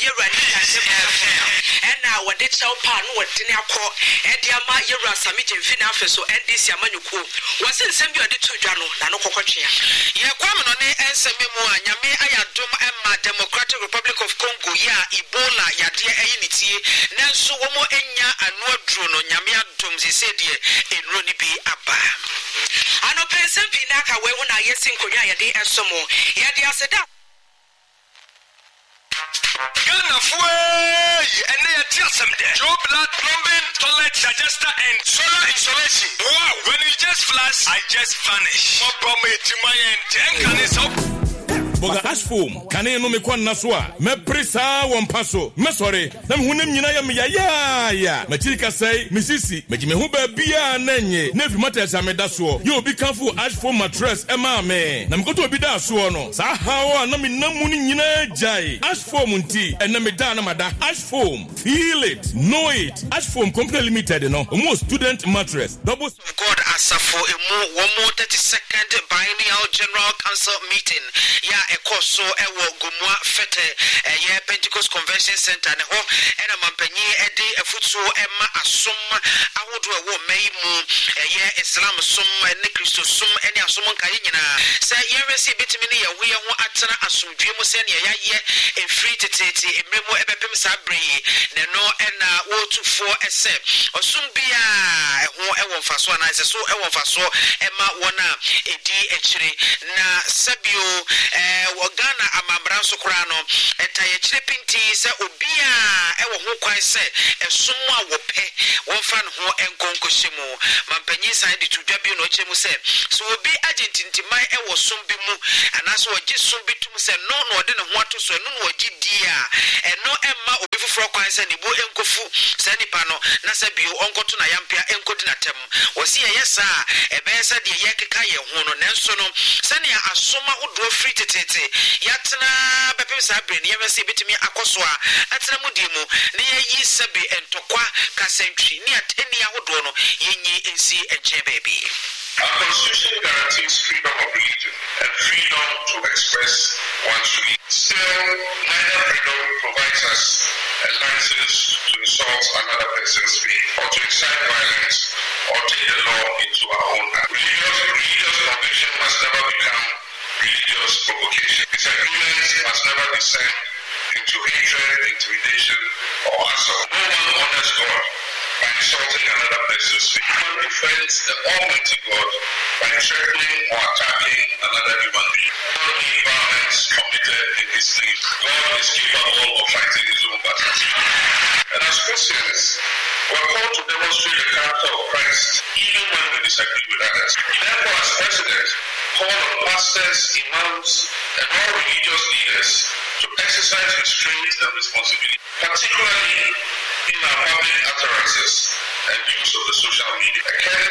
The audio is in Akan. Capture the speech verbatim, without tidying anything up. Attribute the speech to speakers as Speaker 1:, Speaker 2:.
Speaker 1: Rani and now what did show pan what dinner call and Yama Yura Samij and Finafiso and this Yamanuku was in Sambia de Tujano, Nanocochia. Yaquamone and Samimo, Yame Ayadum Emma, Democratic Republic of Congo, Ya, Ebola, Yadia Ainity, Nansu Womo Enya, and no Druno, Yamia Dumzi said in Roni B. Abba. I know Pensan Pinaka, when I yes in Korea, Yadi and Somo, Yadia said that.
Speaker 2: Ghana Fue and they are just some there. Joe Blood Plumbing, Toilet Digester, and Solar Insulation. Wow, when you just flash, I just vanish. More bomb to my end. Ten can is up.
Speaker 3: Boga ash foam, kane no me kwan naswa. Me prisa won paso. Me sorry. Na me hunem nyina ya me ya ya ya. Me chika say, me sisi, me jime hu ba bia na nye. Na fi mata ya me da so. Yo be careful ash foam mattress e ma me. Na me ko to bi da so no. Sa hawo na me namu ni nyina jai. Ash foam nti, e na me da na mada. Ash foam. Feel it, know it. Ash foam company limited no. Omo student mattress. Double
Speaker 1: God asafo emu one more thirty-second biennial general council meeting. Ya ekoso ewo gomwa fete eye Pentecost Convention Center ne ho ena mampanyi ede efutuo ema asom ahodo ewo maimu eye Islam som ne Kristo som ene asom nkaye nyina se yeresi betimi ne yawo ye ho atena asomdwe mu se ne yaye efri tetete emremo ebepem sabre ne no ena wotufo ese osum bia eho ewo mfaso na ise so ewo mfaso ema wona edi echire na sabio eh Ghana amambra so kura no entaye chire pinti se obia e wo ho kwan se esom a wo pe won fa no ho enkonkoshemu mampanyi side to dwa bi no chemu se so obi agentintiman e wo som bi mu anaso ogi som bi tum se no no de ne ho ato so no no ogi dia e no emma obi fufuro kwan se ne bo enkofu se nipa no na se bi onkoto na yampia enkodi na tem wo se ye yesa e be se de ye keka ye ho no nenso no se ne asoma odo free tete yatna bepem sabre ne yemese betimi akoso a atna mudimu ne yi sebe entokwa kasentwi ne ateni ahodo no yenyi ensi enche baby.
Speaker 4: Our constitution guarantees freedom of religion and freedom to express one's belief. Still, neither freedom provides us a license to insult another person's faith or to incite violence or take the law into our own hands. Religious, religious conviction must never become religious provocation. Disagreements must never descend into hatred, intimidation, or assault. No one honors God by insulting another person's faith. No one defends the Almighty God by threatening or attacking another human being. No one need violence committed in His name. God is capable of fighting His own battles. And as Christians, we are called to demonstrate the character of Christ even when we disagree with others. Therefore, as President, call on pastors, imams, and all religious leaders to exercise restraint and responsibility, particularly in our public utterances and use of the social media.